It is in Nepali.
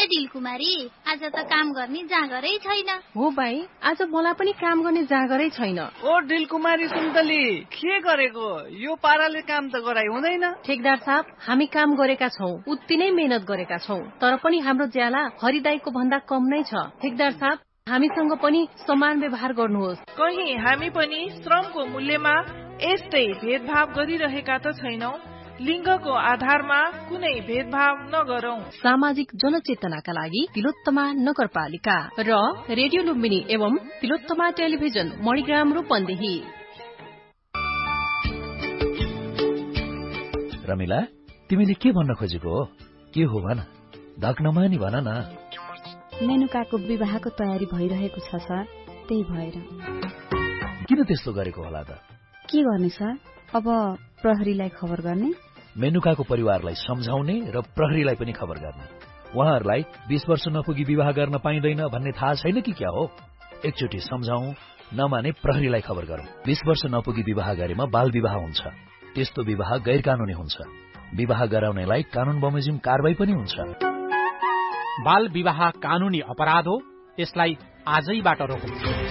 ढिलकुमारी, आज त काम गर्ने जाँगरै छैन। हो भाइ, आज मलाई पनि काम गर्ने जाँगरै छैन। ओ ढिलकुमारी सुन्तली, के गरेको? यो पाराले काम त गराइ हुँदैन। ठेकदार साहब, हामी काम गरेका छौं, उति नै मेहनत गरेका छौं, तर पनि हाम्रो ज्याला हरिदाईको भन्दा कम नै छ। ठेकदार साहब, हामीसँग पनि समान व्यवहार गर्नुहोस्। कहीं हामी पनि श्रमको मूल्यमा यस्तै भेदभाव गरिरहेका त छैनौं। लिङ्गको आधारमा कुनै भेदभाव नगरौं। सामाजिक जनचेतनाका लागि तिलोत्तमा नगरपालिका र रेडियो लुम्बिनी एवं तिलोत्तमा टेलिभिजन मणिग्राम रूपन्देही। रमिला, तिमीले के भन्न खोजेको हो? के हो भन, धक नमानी भन न। मेनुकाको विवाहको तयारी भइरहेको छ सर, त्यही भएर। किन त्यस्तो गरेको होला त? के गर्ने सर, अब प्रहरीलाई खबर गर्ने, मेनुकाको परिवारलाई सम्झाउने र प्रहरीलाई पनि खबर गर्ने। उहाँहरूलाई 20 वर्ष नपुगी विवाह गर्न पाइँदैन भन्ने थाहा छैन कि क्या हो? एकचोटि सम्झाउँ, नमाने प्रहरीलाई खबर गरौँ। 20 वर्ष नपुगी विवाह गरेमा बाल विवाह हुन्छ। त्यस्तो विवाह गैर कानूनी हुन्छ। विवाह गराउनेलाई कानून बमोजिम कारबाही पनि हुन्छ। बाल विवाह कानूनी अपराध हो, यसलाई आजैबाट रोकौं।